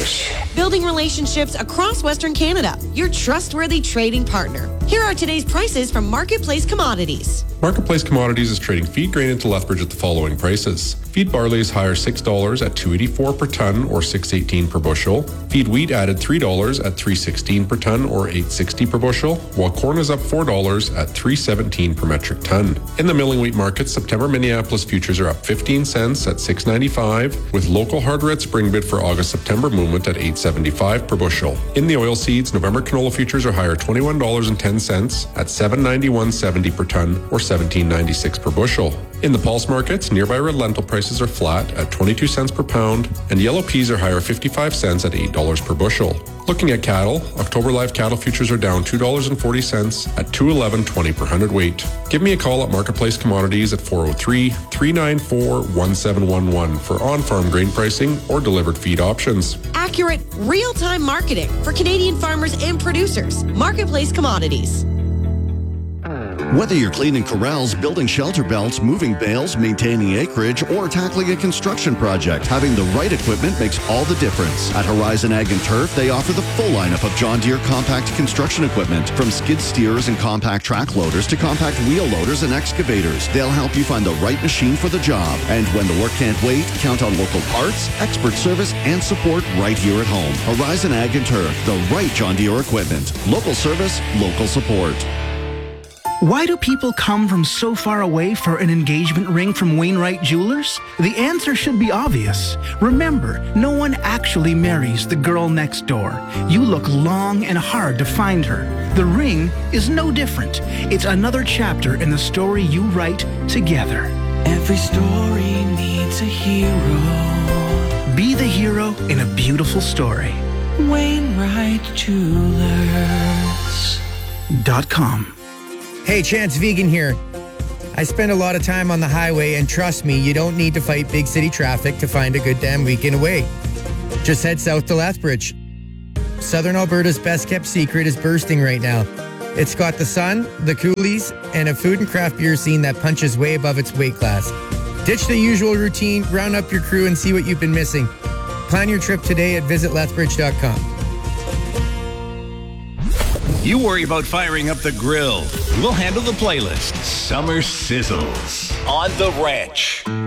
Ranch. Building relationships across Western Canada. Your trustworthy trading partner. Here are today's prices from Marketplace Commodities. Marketplace Commodities is trading feed grain into Lethbridge at the following prices. Feed barley is higher $6 at $2.84 per ton or $6.18 per bushel. Feed wheat added $3 at $3.16 per ton or $8.60 per bushel, while corn is up $4 at $3.17 per metric ton. In the milling wheat market, September Minneapolis futures are up 15 cents at $6.95, with local hard red spring bid for August-September movement at $8.75 per bushel. In the oilseeds, November canola futures are higher $21.10 at $791.70 per ton or $17.96 per bushel. In the pulse markets, nearby red lentil prices are flat at 22 cents per pound, and yellow peas are higher 55 cents at $8 per bushel. Looking at cattle, October live cattle futures are down $2.40 at $211.20 per hundredweight. Give me a call at Marketplace Commodities at 403-394-1711 for on-farm grain pricing or delivered feed options. Accurate, real-time marketing for Canadian farmers and producers. Marketplace Commodities. Whether you're cleaning corrals, building shelter belts, moving bales, maintaining acreage, or tackling a construction project, having the right equipment makes all the difference. At Horizon Ag and Turf, they offer the full lineup of John Deere compact construction equipment, from skid steers and compact track loaders to compact wheel loaders and excavators. They'll help you find the right machine for the job. And when the work can't wait, count on local parts, expert service, and support right here at home. Horizon Ag and Turf, the right John Deere equipment. Local service, local support. Why do people come from so far away for an engagement ring from Wainwright Jewelers? The answer should be obvious. Remember, no one actually marries the girl next door. You look long and hard to find her. The ring is no different. It's another chapter in the story you write together. Every story needs a hero. Be the hero in a beautiful story. Wainwright Jewelers.com. Hey, Chance Vegan here. I spend a lot of time on the highway, and trust me, you don't need to fight big city traffic to find a good damn weekend away. Just head south to Lethbridge. Southern Alberta's best-kept secret is bursting right now. It's got the sun, the coolies, and a food and craft beer scene that punches way above its weight class. Ditch the usual routine, round up your crew, and see what you've been missing. Plan your trip today at visitlethbridge.com. You worry about firing up the grill. We'll handle the playlist. Summer Sizzles on The Ranch.